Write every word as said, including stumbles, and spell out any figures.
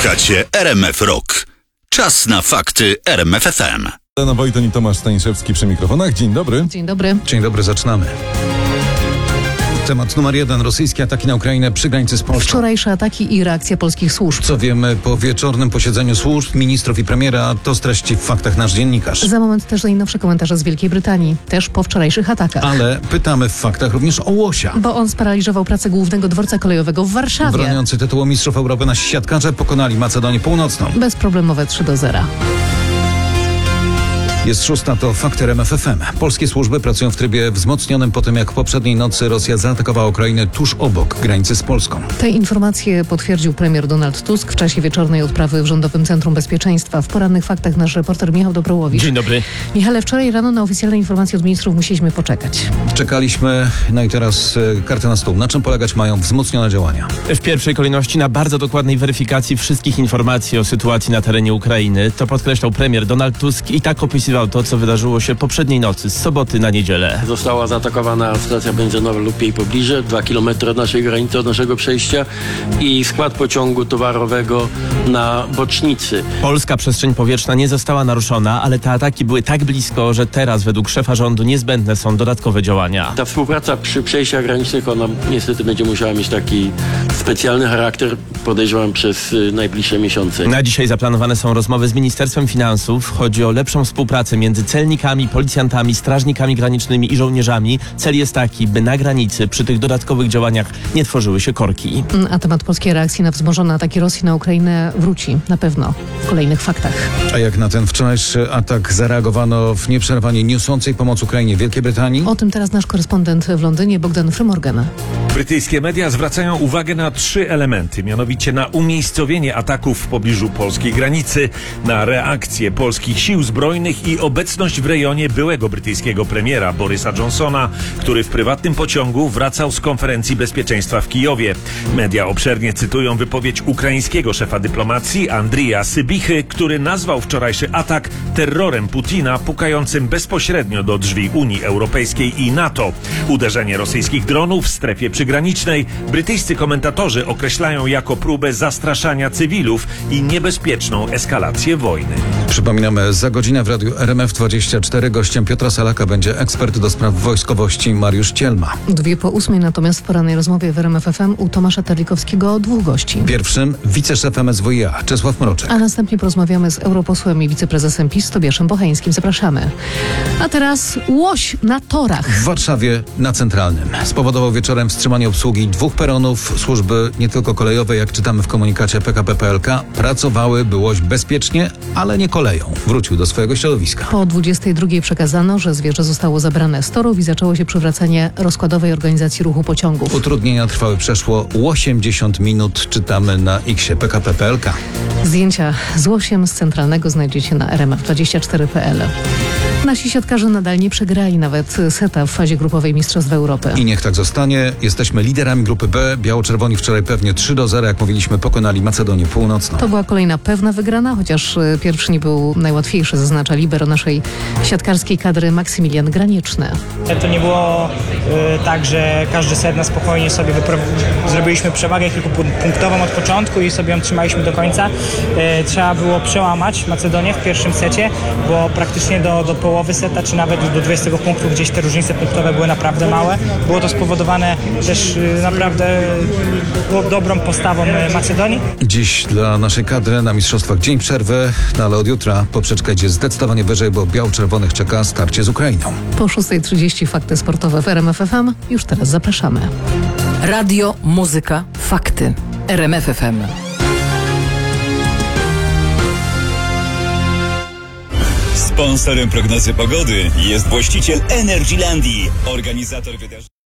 Słuchacie R M F Rock. Czas na fakty R M F F M. Elena Wojton i Tomasz Staniszewski przy mikrofonach. Dzień dobry. Dzień dobry. Dzień dobry, zaczynamy. Temat numer jeden. Rosyjskie ataki na Ukrainę przy granicy z Polską. Wczorajsze ataki i reakcja polskich służb. Co wiemy po wieczornym posiedzeniu służb, ministrów i premiera, to streści w faktach nasz dziennikarz. Za moment też najnowsze komentarze z Wielkiej Brytanii. Też po wczorajszych atakach. Ale pytamy w faktach również o Łosia. Bo on sparaliżował pracę głównego dworca kolejowego w Warszawie. Broniący tytułu mistrzów Europy nasi siatkarze pokonali Macedonię Północną. Bezproblemowe trzy do zera. Jest szósta, to fakty R M F F M. Polskie służby pracują w trybie wzmocnionym po tym, jak poprzedniej nocy Rosja zaatakowała Ukrainę tuż obok granicy z Polską. Te informacje potwierdził premier Donald Tusk w czasie wieczornej odprawy w Rządowym Centrum Bezpieczeństwa. W porannych faktach nasz reporter Michał Dobrołowicz. Dzień dobry. Michale, wczoraj rano na oficjalne informacje od ministrów musieliśmy poczekać. Czekaliśmy, no i teraz e, karty na stół. Na czym polegać mają wzmocnione działania? W pierwszej kolejności na bardzo dokładnej weryfikacji wszystkich informacji o sytuacji na terenie Ukrainy. To podkreślał premier Donald Tusk i tak opisywał to, co wydarzyło się poprzedniej nocy, z soboty na niedzielę. Została zaatakowana stacja benzynowa lub jej pobliże, dwa kilometry od naszej granicy, od naszego przejścia i skład pociągu towarowego na bocznicy. Polska przestrzeń powietrzna nie została naruszona, ale te ataki były tak blisko, że teraz według szefa rządu niezbędne są dodatkowe działania. Ta współpraca przy przejściach granicznych, ona niestety będzie musiała mieć taki specjalny charakter, podejrzewam, przez y, najbliższe miesiące. Na dzisiaj zaplanowane są rozmowy z Ministerstwem Finansów. Chodzi o lepszą współpracę między celnikami, policjantami, strażnikami granicznymi i żołnierzami. Cel jest taki, by na granicy przy tych dodatkowych działaniach nie tworzyły się korki. A temat polskiej reakcji na wzmożone ataki Rosji na Ukrainę wróci na pewno w kolejnych faktach. A jak na ten wczorajszy atak zareagowano w nieprzerwanie niosącej pomoc Ukrainie Wielkiej Brytanii? O tym teraz nasz korespondent w Londynie, Bogdan Frymorgan. Brytyjskie media zwracają uwagę na trzy elementy, mianowicie na umiejscowienie ataków w pobliżu polskiej granicy, na reakcję polskich sił zbrojnych i obecność w rejonie byłego brytyjskiego premiera Borysa Johnsona, który w prywatnym pociągu wracał z konferencji bezpieczeństwa w Kijowie. Media obszernie cytują wypowiedź ukraińskiego szefa dyplomacji Andrija Sybichy, który nazwał wczorajszy atak terrorem Putina pukającym bezpośrednio do drzwi Unii Europejskiej i NATO. Uderzenie rosyjskich dronów w strefie przygranicznej brytyjscy komentatorzy określają jako próbę zastraszania cywilów i niebezpieczną eskalację wojny. Przypominamy, za godzinę w Radiu R M F dwadzieścia cztery gościem Piotra Salaka będzie ekspert do spraw wojskowości Mariusz Cielma. Dwie po ósmej natomiast w porannej rozmowie w R M F F M u Tomasza Terlikowskiego dwóch gości. Pierwszym wiceszef M S W i A Czesław Mroczek. A następnie porozmawiamy z europosłem i wiceprezesem PiS Tobiaszem Bocheńskim. Zapraszamy. A teraz łoś na torach. W Warszawie na Centralnym spowodował wieczorem wstrzymanie obsługi dwóch peronów. Służby nie tylko kolejowe, jak czytamy w komunikacie P K P P L K, pracowały, by łoś bezpiecznie, ale nie koleją wrócił do swojego środowiska. Po dwudziestej drugiej przekazano, że zwierzę zostało zabrane z torów i zaczęło się przywracanie rozkładowej organizacji ruchu pociągów. Utrudnienia trwały przeszło osiemdziesiąt minut, czytamy na X-ie P K P P L K. Zdjęcia z łosiem z Centralnego znajdziecie na R M F dwadzieścia cztery kropka P L. Nasi siatkarze nadal nie przegrali nawet seta w fazie grupowej Mistrzostw Europy. I niech tak zostanie. Jesteśmy liderami grupy B. Biało-czerwoni wczoraj pewnie trzy do zera, jak mówiliśmy, pokonali Macedonię Północną. To była kolejna pewna wygrana, chociaż pierwszy nie był najłatwiejszy, zaznacza libero naszej siatkarskiej kadry Maksymilian Granieczny. To nie było y, tak, że każdy set na spokojnie sobie wypro- zrobiliśmy przewagę kilkupunktową od początku i sobie ją trzymaliśmy do końca. Y, trzeba było przełamać Macedonię w pierwszym secie, bo praktycznie do, do połowy seta, czy nawet do dwudziestu punktów gdzieś te różnice punktowe były naprawdę małe. Było to spowodowane też y, naprawdę y, dobrą postawą y, Macedonii. Dziś dla naszej kadry na mistrzostwach dzień przerwy, no ale od jutra poprzeczka idzie zdecydowanie wyżej, bo biało-czerwonych czeka starcie z Ukrainą. Po szóstej trzydzieści fakty sportowe w R M F F M. Już teraz zapraszamy. Radio, muzyka, fakty. R M F F M. Sponsorem prognozy pogody jest właściciel Energylandii, organizator wydarzeń.